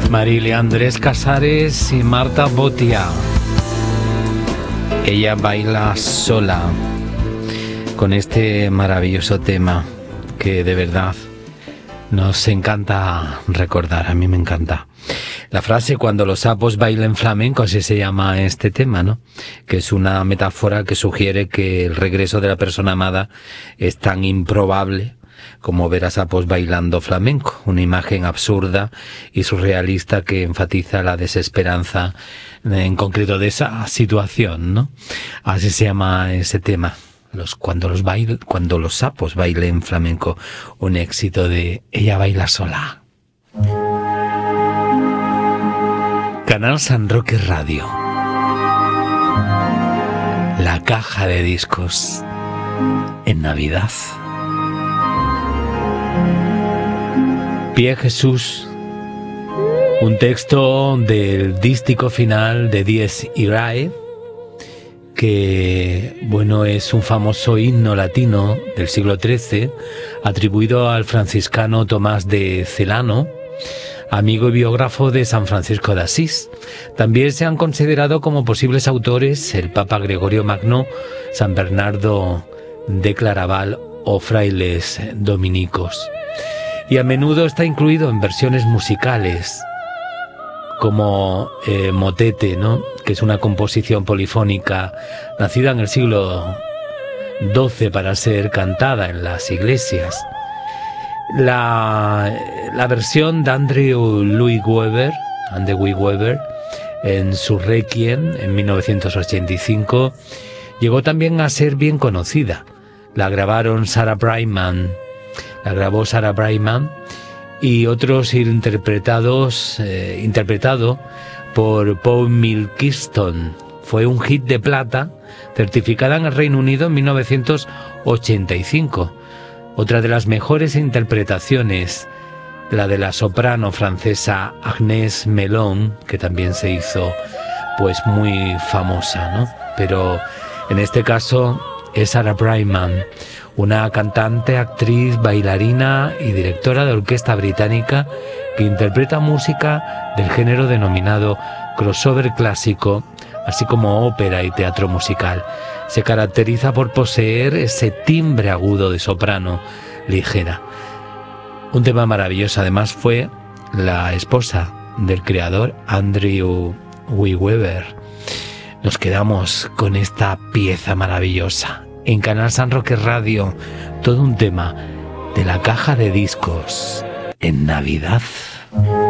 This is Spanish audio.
Marilia Andrés Casares y Marta Botia. Ella baila sola, con este maravilloso tema que de verdad nos encanta recordar. A mí me encanta. La frase "cuando los sapos bailen flamenco", así se llama este tema, ¿no? Que es una metáfora que sugiere que el regreso de la persona amada es tan improbable como ver a sapos bailando flamenco, una imagen absurda y surrealista que enfatiza la desesperanza en concreto de esa situación, ¿no? Así se llama ese tema, cuando los sapos bailen flamenco, un éxito de Ella baila sola. Canal San Roque Radio, la caja de discos en Navidad. Pie Jesús, un texto del dístico final de Dies Irae, que, bueno, es un famoso himno latino del siglo XIII, atribuido al franciscano Tomás de Celano, amigo y biógrafo de San Francisco de Asís. También se han considerado como posibles autores el Papa Gregorio Magno, San Bernardo de Claraval o frailes dominicos. Y a menudo está incluido en versiones musicales, como Motete, ¿no?, que es una composición polifónica nacida en el siglo XII para ser cantada en las iglesias. La versión de Andrew Louis Weber, en su Requiem en 1985, llegó también a ser bien conocida. La grabó Sarah Brightman y otros interpretado por Paul Milkiston. Fue un hit de plata, certificada en el Reino Unido en 1985. Otra de las mejores interpretaciones, la de la soprano francesa Agnès Melon, que también se hizo pues muy famosa, ¿no? Pero en este caso es Sarah Brightman, una cantante, actriz, bailarina y directora de orquesta británica que interpreta música del género denominado crossover clásico, así como ópera y teatro musical. Se caracteriza por poseer ese timbre agudo de soprano ligera. Un tema maravilloso. Además fue la esposa del creador Andrew Louis Weber. Nos quedamos con esta pieza maravillosa. En Canal San Roque Radio, todo un tema de la caja de discos en Navidad.